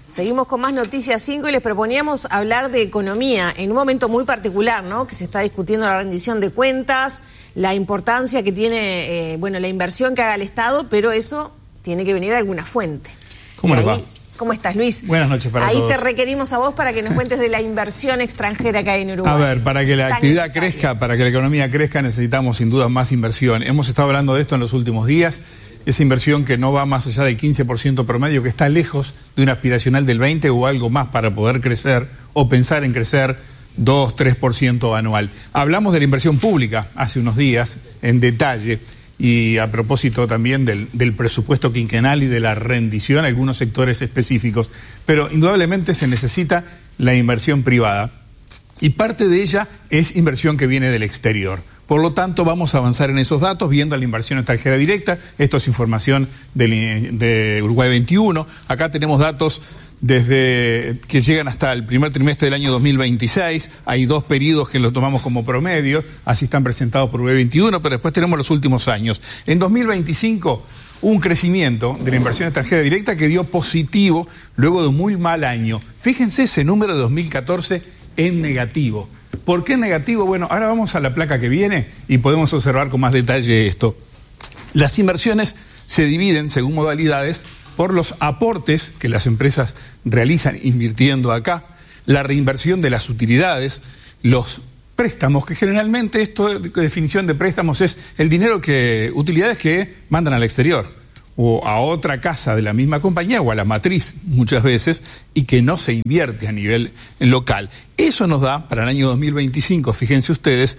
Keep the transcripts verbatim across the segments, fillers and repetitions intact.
Seguimos con más Noticias cinco y les proponíamos hablar de economía en un momento muy particular, ¿no? Que se está discutiendo la rendición de cuentas, la importancia que tiene, eh, bueno, la inversión que haga el Estado, pero eso tiene que venir de alguna fuente. ¿Cómo les va? ¿Cómo estás, Luis? Buenas noches para Ahí todos. Ahí te requerimos a vos para que nos cuentes de la inversión extranjera que hay en Uruguay. A ver, para que la Tan actividad necesaria. crezca, para que la economía crezca, necesitamos sin duda más inversión. Hemos estado hablando de esto en los últimos días. Esa inversión que no va más allá del quince por ciento promedio, que está lejos de una aspiracional del veinte por ciento o algo más para poder crecer o pensar en crecer dos, tres por ciento anual. Hablamos de la inversión pública hace unos días en detalle y a propósito también del, del presupuesto quinquenal y de la rendición a algunos sectores específicos. Pero indudablemente se necesita la inversión privada y parte de ella es inversión que viene del exterior. Por lo tanto, vamos a avanzar en esos datos viendo la inversión extranjera directa. Esto es información de, de Uruguay veintiuno. Acá tenemos datos desde que llegan hasta el primer trimestre del año dos mil veintiséis. Hay dos periodos que los tomamos como promedio, así están presentados por Uruguay veintiuno, pero después tenemos los últimos años. En dos mil veinticinco hubo un crecimiento de la inversión extranjera directa que dio positivo luego de un muy mal año. Fíjense ese número de dos mil catorce en negativo. ¿Por qué negativo? Bueno, ahora vamos a la placa que viene y podemos observar con más detalle esto. Las inversiones se dividen según modalidades por los aportes que las empresas realizan invirtiendo acá, la reinversión de las utilidades, los préstamos, que generalmente esto de definición de préstamos es el dinero que, utilidades que mandan al exterior o a otra casa de la misma compañía o a la matriz muchas veces y que no se invierte a nivel local. Eso nos da para el año dos mil veinticinco, fíjense ustedes,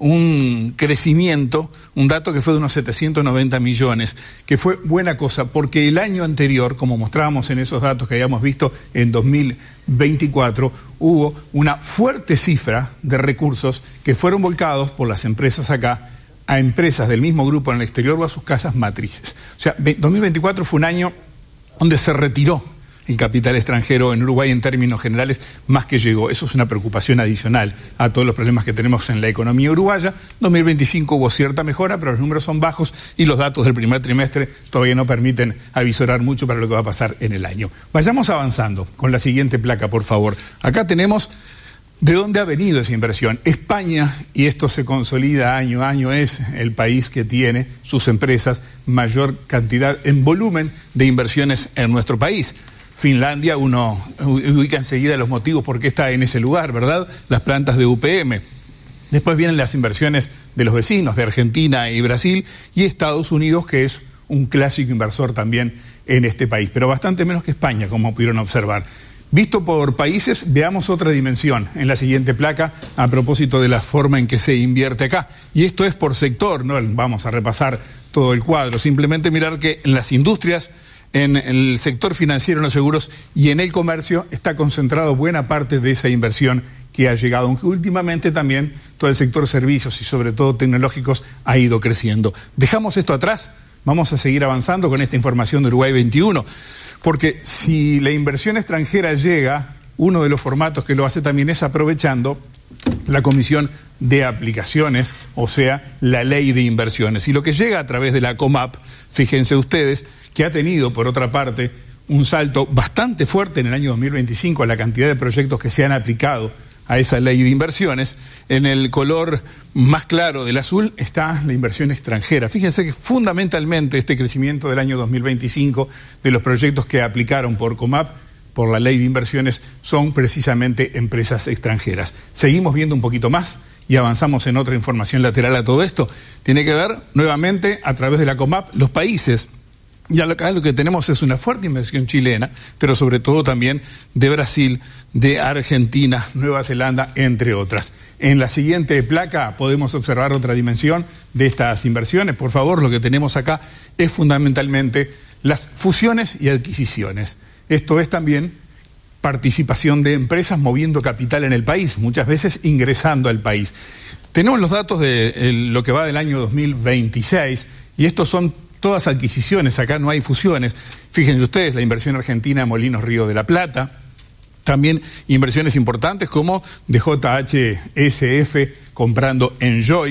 un crecimiento, un dato que fue de unos setecientos noventa millones, que fue buena cosa porque el año anterior, como mostrábamos en esos datos que habíamos visto en dos mil veinticuatro, hubo una fuerte cifra de recursos que fueron volcados por las empresas acá a empresas del mismo grupo en el exterior o a sus casas matrices. O sea, dos mil veinticuatro fue un año donde se retiró el capital extranjero en Uruguay en términos generales, más que llegó. Eso es una preocupación adicional a todos los problemas que tenemos en la economía uruguaya. dos mil veinticinco hubo cierta mejora, pero los números son bajos y los datos del primer trimestre todavía no permiten avisorar mucho para lo que va a pasar en el año. Vayamos avanzando con la siguiente placa, por favor. Acá tenemos ¿de dónde ha venido esa inversión? España, y esto se consolida año a año, es el país que tiene sus empresas mayor cantidad en volumen de inversiones en nuestro país. Finlandia, uno ubica enseguida los motivos por qué está en ese lugar, ¿verdad? Las plantas de U P M. Después vienen las inversiones de los vecinos, de Argentina y Brasil, y Estados Unidos, que es un clásico inversor también en este país, pero bastante menos que España, como pudieron observar. Visto por países, veamos otra dimensión en la siguiente placa a propósito de la forma en que se invierte acá. Y esto es por sector, no vamos a repasar todo el cuadro, simplemente mirar que en las industrias, en el sector financiero, en los seguros y en el comercio está concentrado buena parte de esa inversión que ha llegado, aunque últimamente también todo el sector servicios y sobre todo tecnológicos ha ido creciendo. Dejamos esto atrás, vamos a seguir avanzando con esta información de Uruguay veintiuno. Porque si la inversión extranjera llega, uno de los formatos que lo hace también es aprovechando la Comisión de Aplicaciones, o sea, la Ley de Inversiones. Y lo que llega a través de la COMAP, fíjense ustedes, que ha tenido, por otra parte, un salto bastante fuerte en el año dos mil veinticinco a la cantidad de proyectos que se han aplicado a esa ley de inversiones. En el color más claro del azul está la inversión extranjera. Fíjense que fundamentalmente este crecimiento del año dos mil veinticinco de los proyectos que aplicaron por COMAP, por la ley de inversiones, son precisamente empresas extranjeras. Seguimos viendo un poquito más y avanzamos en otra información lateral a todo esto. Tiene que ver nuevamente a través de la COMAP los países. Y acá lo que tenemos es una fuerte inversión chilena, pero sobre todo también de Brasil, de Argentina, Nueva Zelanda, entre otras. En la siguiente placa podemos observar otra dimensión de estas inversiones. Por favor, lo que tenemos acá es fundamentalmente las fusiones y adquisiciones. Esto es también participación de empresas moviendo capital en el país, muchas veces ingresando al país. Tenemos los datos de el, lo que va del año dos mil veintiséis y estos son todas adquisiciones, acá no hay fusiones. Fíjense ustedes, la inversión argentina en Molinos Río de la Plata, también inversiones importantes como de J H S F comprando Enjoy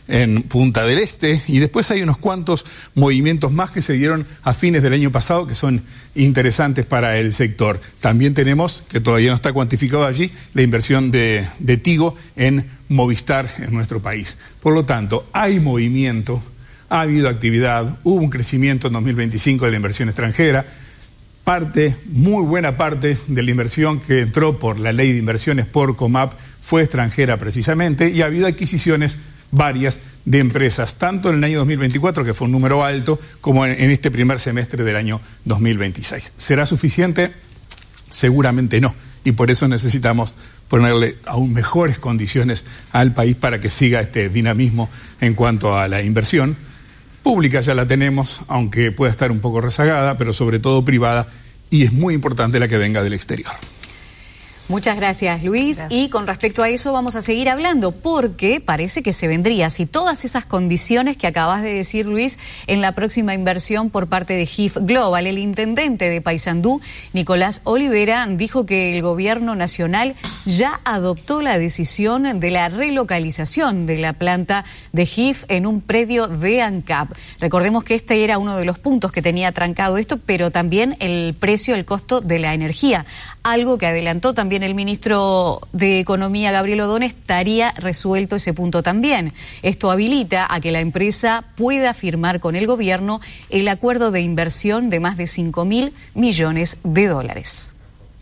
en Punta del Este, y después hay unos cuantos movimientos más que se dieron a fines del año pasado que son interesantes para el sector. También tenemos, que todavía no está cuantificado allí, la inversión de, de Tigo en Movistar en nuestro país. Por lo tanto, hay movimiento, ha habido actividad, hubo un crecimiento en dos mil veinticinco de la inversión extranjera. Parte, muy buena parte de la inversión que entró por la ley de inversiones por Comap fue extranjera precisamente, y ha habido adquisiciones varias de empresas, tanto en el año dos mil veinticuatro, que fue un número alto, como en, en este primer semestre del año dos mil veintiséis. ¿Será suficiente? Seguramente no, y por eso necesitamos ponerle aún mejores condiciones al país para que siga este dinamismo en cuanto a la inversión. Pública ya la tenemos, aunque pueda estar un poco rezagada, pero sobre todo privada, y es muy importante la que venga del exterior. Muchas gracias, Luis. Gracias. Y con respecto a eso vamos a seguir hablando, porque parece que se vendría, si todas esas condiciones que acabas de decir, Luis, en la próxima inversión por parte de G I F Global. El intendente de Paysandú, Nicolás Olivera, dijo que el gobierno nacional ya adoptó la decisión de la relocalización de la planta de G I F en un predio de ANCAP. Recordemos que este era uno de los puntos que tenía trancado esto, pero también el precio, el costo de la energía, algo que adelantó también el ministro de Economía, Gabriel Odón, estaría resuelto ese punto también. Esto habilita a que la empresa pueda firmar con el gobierno el acuerdo de inversión de más de cinco mil millones de dólares.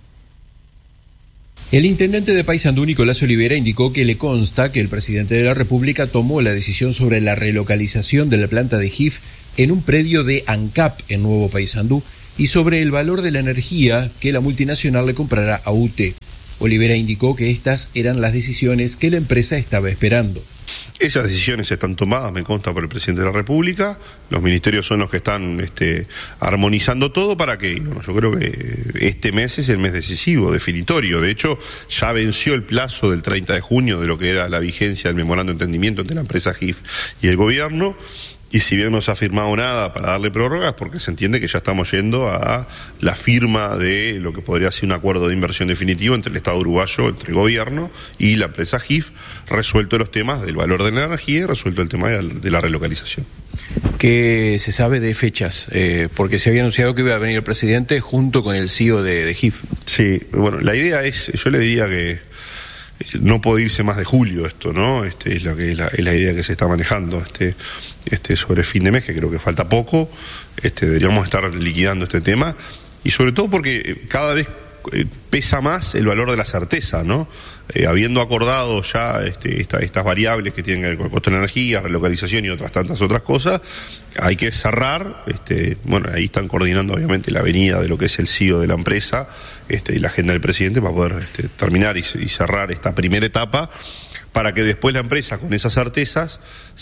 El intendente de Paysandú, Nicolás Olivera, indicó que le consta que el presidente de la República tomó la decisión sobre la relocalización de la planta de G I F en un predio de ANCAP en Nuevo Paysandú y sobre el valor de la energía que la multinacional le comprará a U T. Olivera indicó que estas eran las decisiones que la empresa estaba esperando. Esas decisiones están tomadas, me consta, por el presidente de la República. Los ministerios son los que están este, armonizando todo para que, bueno, yo creo que este mes es el mes decisivo, definitorio. De hecho, ya venció el plazo del treinta de junio de lo que era la vigencia del memorando de entendimiento entre la empresa G I F y el gobierno. Y si bien no se ha firmado nada para darle prórrogas, porque se entiende que ya estamos yendo a la firma de lo que podría ser un acuerdo de inversión definitivo entre el Estado uruguayo, entre el gobierno y la empresa G I F, resuelto los temas del valor de la energía y resuelto el tema de la relocalización. ¿Qué se sabe de fechas? Eh, porque se había anunciado que iba a venir el presidente junto con el C E O de, de G I F. Sí, bueno, la idea es, yo le diría que no puede irse más de julio esto, ¿no? Este es la que es la, es la idea que se está manejando, este, este sobre fin de mes, que creo que falta poco. Este, deberíamos estar liquidando este tema, y sobre todo porque cada vez pesa más el valor de la certeza, ¿no? Eh, habiendo acordado ya este, esta, estas variables que tienen que ver con el costo de la energía, relocalización y otras tantas otras cosas, hay que cerrar, este, bueno, ahí están coordinando obviamente la venida de lo que es el C E O de la empresa este, y la agenda del presidente para poder este, terminar y, y cerrar esta primera etapa, para que después la empresa, con esas certezas...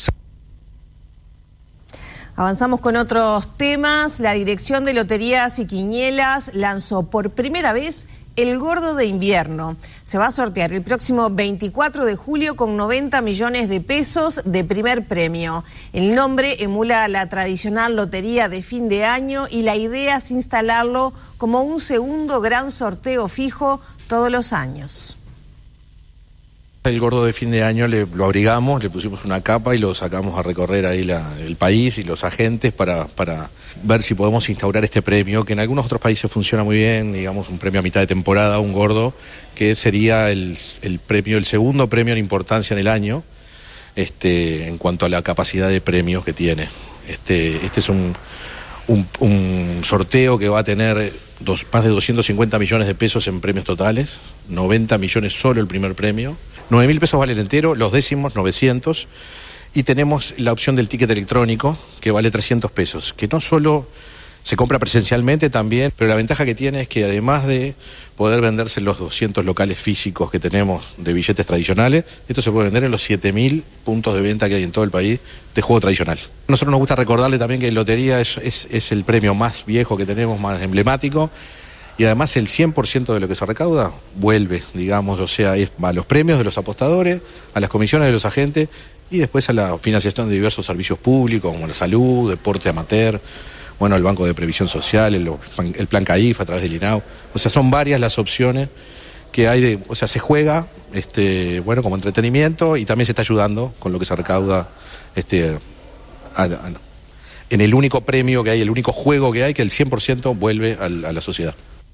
Avanzamos con otros temas. La Dirección de Loterías y Quinielas lanzó por primera vez el Gordo de Invierno. Se va a sortear el próximo veinticuatro de julio con noventa millones de pesos de primer premio. El nombre emula la tradicional lotería de fin de año y la idea es instalarlo como un segundo gran sorteo fijo todos los años. El Gordo de fin de año le, lo abrigamos, le pusimos una capa y lo sacamos a recorrer ahí la, el país y los agentes para, para ver si podemos instaurar este premio, que en algunos otros países funciona muy bien, digamos un premio a mitad de temporada, un Gordo, que sería el, el premio, el segundo premio en importancia en el año, este, en cuanto a la capacidad de premios que tiene. Este, este es un, un, un sorteo que va a tener dos, más de doscientos cincuenta millones de pesos en premios totales, noventa millones solo el primer premio. nueve mil pesos vale el entero, los décimos novecientos, y tenemos la opción del ticket electrónico que vale trescientos pesos, que no solo se compra presencialmente también, pero la ventaja que tiene es que además de poder venderse en los doscientos locales físicos que tenemos de billetes tradicionales, esto se puede vender en los siete mil puntos de venta que hay en todo el país de juego tradicional. A nosotros nos gusta recordarle también que lotería es, es, es el premio más viejo que tenemos, más emblemático, y además el cien por ciento de lo que se recauda vuelve, digamos, o sea, es a los premios de los apostadores, a las comisiones de los agentes y después a la financiación de diversos servicios públicos como la salud, deporte amateur, bueno, el Banco de Previsión Social, el, el Plan C A I F a través del I N A U. O sea, son varias las opciones que hay de, o sea, se juega, este, bueno, como entretenimiento, y también se está ayudando con lo que se recauda, este, a, a, en el único premio que hay, el único juego que hay, que el cien por ciento vuelve a, a la sociedad.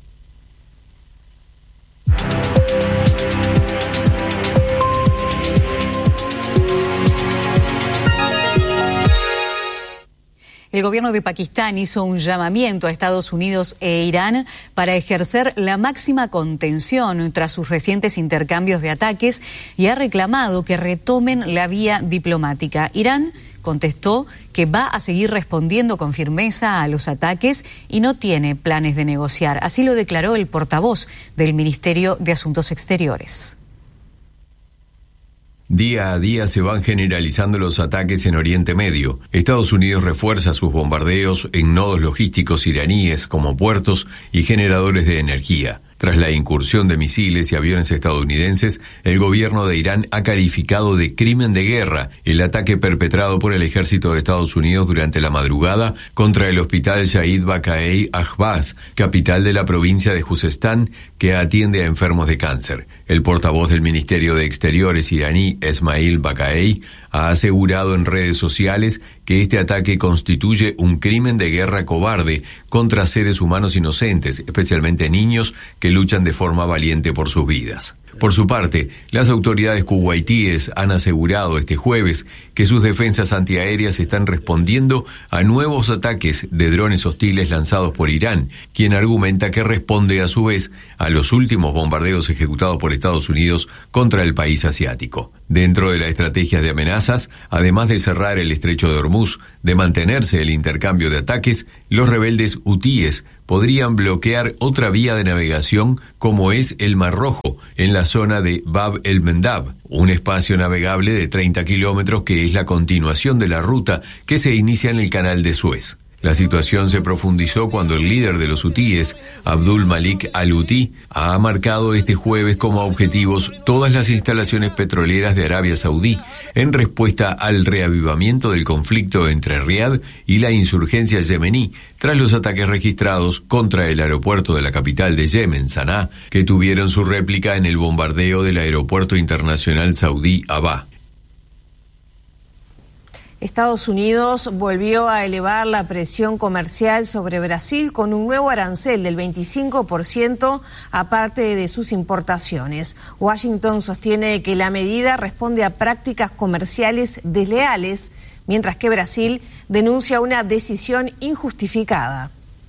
El gobierno de Pakistán hizo un llamamiento a Estados Unidos e Irán para ejercer la máxima contención tras sus recientes intercambios de ataques y ha reclamado que retomen la vía diplomática. Irán contestó que va a seguir respondiendo con firmeza a los ataques y no tiene planes de negociar. Así lo declaró el portavoz del Ministerio de Asuntos Exteriores. Día a día se van generalizando los ataques en Oriente Medio. Estados Unidos refuerza sus bombardeos en nodos logísticos iraníes como puertos y generadores de energía. Tras la incursión de misiles y aviones estadounidenses, el gobierno de Irán ha calificado de crimen de guerra el ataque perpetrado por el ejército de Estados Unidos durante la madrugada contra el hospital Shahid Baqaei Ahbaz, capital de la provincia de Juzestán, que atiende a enfermos de cáncer. El portavoz del Ministerio de Exteriores iraní, Esmail Baqaei, ha asegurado en redes sociales que este ataque constituye un crimen de guerra cobarde contra seres humanos inocentes, especialmente niños que luchan de forma valiente por sus vidas. Por su parte, las autoridades kuwaitíes han asegurado este jueves que sus defensas antiaéreas están respondiendo a nuevos ataques de drones hostiles lanzados por Irán, quien argumenta que responde a su vez a los últimos bombardeos ejecutados por Estados Unidos contra el país asiático. Dentro de la estrategia de amenazas, además de cerrar el estrecho de Hormuz, de mantenerse el intercambio de ataques, los rebeldes hutíes podrían bloquear otra vía de navegación como es el Mar Rojo, en la zona de Bab el-Mandab, un espacio navegable de treinta kilómetros que es la continuación de la ruta que se inicia en el canal de Suez. La situación se profundizó cuando el líder de los hutíes, Abdul Malik al-Houthi, ha marcado este jueves como objetivos todas las instalaciones petroleras de Arabia Saudí en respuesta al reavivamiento del conflicto entre Riad y la insurgencia yemení tras los ataques registrados contra el aeropuerto de la capital de Yemen, Sanaa, que tuvieron su réplica en el bombardeo del aeropuerto internacional saudí Abha. Estados Unidos volvió a elevar la presión comercial sobre Brasil con un nuevo arancel del veinticinco por ciento aparte de sus importaciones. Washington sostiene que la medida responde a prácticas comerciales desleales, mientras que Brasil denuncia una decisión injustificada.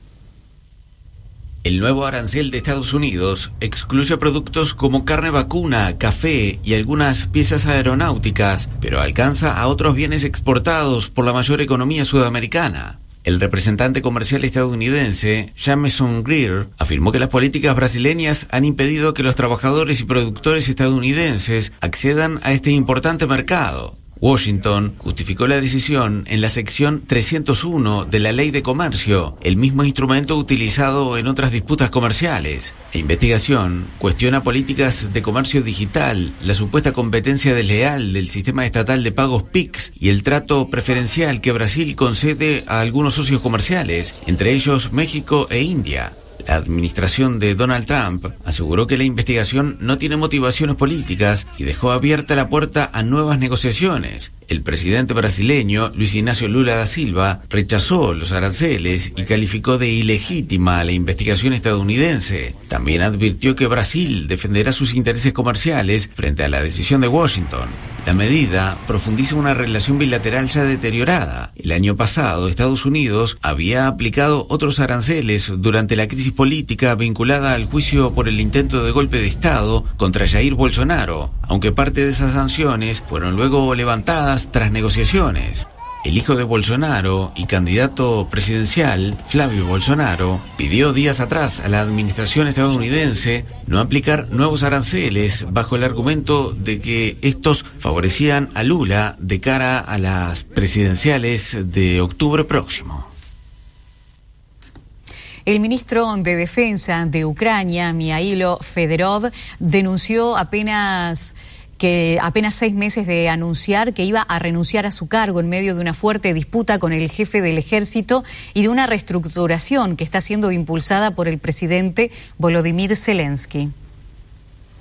El nuevo arancel de Estados Unidos excluye productos como carne vacuna, café y algunas piezas aeronáuticas, pero alcanza a otros bienes exportados por la mayor economía sudamericana. El representante comercial estadounidense, Jameson Greer, afirmó que las políticas brasileñas han impedido que los trabajadores y productores estadounidenses accedan a este importante mercado. Washington justificó la decisión en la sección trescientos uno de la Ley de Comercio, el mismo instrumento utilizado en otras disputas comerciales. La investigación cuestiona políticas de comercio digital, la supuesta competencia desleal del sistema estatal de pagos P I C S y el trato preferencial que Brasil concede a algunos socios comerciales, entre ellos México e India. La administración de Donald Trump aseguró que la investigación no tiene motivaciones políticas y dejó abierta la puerta a nuevas negociaciones. El presidente brasileño, Luis Ignacio Lula da Silva, rechazó los aranceles y calificó de ilegítima a la investigación estadounidense. También advirtió que Brasil defenderá sus intereses comerciales frente a la decisión de Washington. La medida profundiza una relación bilateral ya deteriorada. El año pasado, Estados Unidos había aplicado otros aranceles durante la crisis política vinculada al juicio por el intento de golpe de Estado contra Jair Bolsonaro, aunque parte de esas sanciones fueron luego levantadas tras negociaciones. El hijo de Bolsonaro y candidato presidencial, Flavio Bolsonaro, pidió días atrás a la administración estadounidense no aplicar nuevos aranceles bajo el argumento de que estos favorecían a Lula de cara a las presidenciales de octubre próximo. El ministro de Defensa de Ucrania, Mihailo Fedorov, denunció apenas... que apenas seis meses de anunciar que iba a renunciar a su cargo en medio de una fuerte disputa con el jefe del ejército y de una reestructuración que está siendo impulsada por el presidente Volodymyr Zelensky.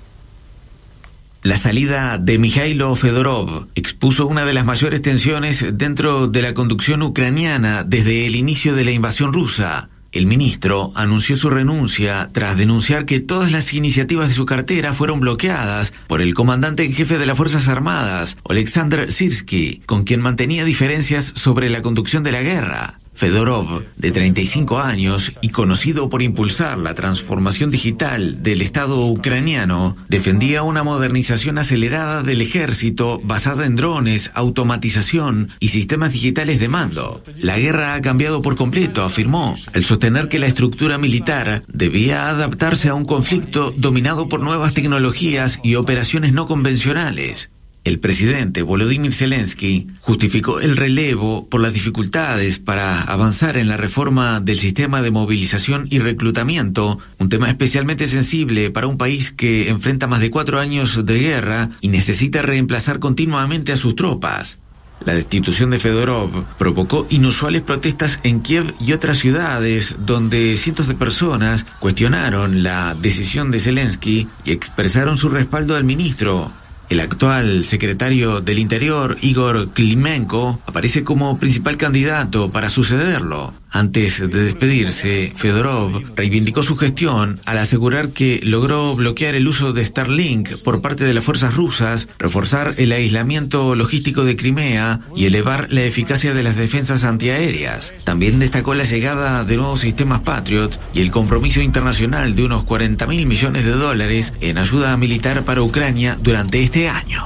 La salida de Mikhailo Fedorov expuso una de las mayores tensiones dentro de la conducción ucraniana desde el inicio de la invasión rusa. El ministro anunció su renuncia tras denunciar que todas las iniciativas de su cartera fueron bloqueadas por el comandante en jefe de las Fuerzas Armadas, Oleksandr Syrskyi, con quien mantenía diferencias sobre la conducción de la guerra. Fedorov, de treinta y cinco años y conocido por impulsar la transformación digital del Estado ucraniano, defendía una modernización acelerada del ejército basada en drones, automatización y sistemas digitales de mando. La guerra ha cambiado por completo, afirmó, al sostener que la estructura militar debía adaptarse a un conflicto dominado por nuevas tecnologías y operaciones no convencionales. El presidente Volodymyr Zelensky justificó el relevo por las dificultades para avanzar en la reforma del sistema de movilización y reclutamiento, un tema especialmente sensible para un país que enfrenta más de cuatro años de guerra y necesita reemplazar continuamente a sus tropas. La destitución de Fedorov provocó inusuales protestas en Kiev y otras ciudades, donde cientos de personas cuestionaron la decisión de Zelensky y expresaron su respaldo al ministro. El actual secretario del Interior, Igor Klimenko, aparece como principal candidato para sucederlo. Antes de despedirse, Fedorov reivindicó su gestión al asegurar que logró bloquear el uso de Starlink por parte de las fuerzas rusas, reforzar el aislamiento logístico de Crimea y elevar la eficacia de las defensas antiaéreas. También destacó la llegada de nuevos sistemas Patriot y el compromiso internacional de unos cuarenta mil millones de dólares en ayuda militar para Ucrania durante este año.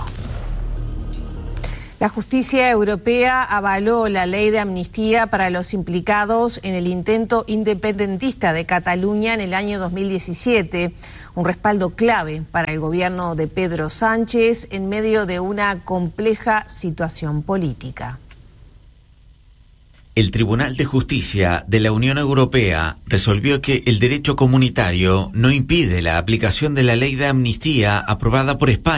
La justicia europea avaló la ley de amnistía para los implicados en el intento independentista de Cataluña en el año dos mil diecisiete, un respaldo clave para el gobierno de Pedro Sánchez en medio de una compleja situación política. El Tribunal de Justicia de la Unión Europea resolvió que el derecho comunitario no impide la aplicación de la ley de amnistía aprobada por España